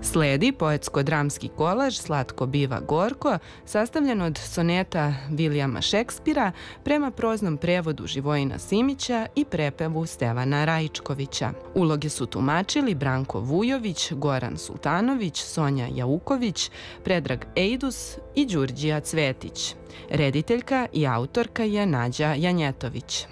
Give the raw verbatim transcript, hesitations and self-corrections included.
Sledi poetsko-dramski kolaž Slatko biva gorko, sastavljen od soneta Vilijama Šekspira prema proznom prevodu Živojina Simića i prepevu Stevana Rajičkovića. Uloge su tumačili Branko Vujović, Goran Sultanović, Sonja Jauković, Predrag Ejdus i Đurđija Cvetić. Rediteljka i autorka je Nađa Janjetović.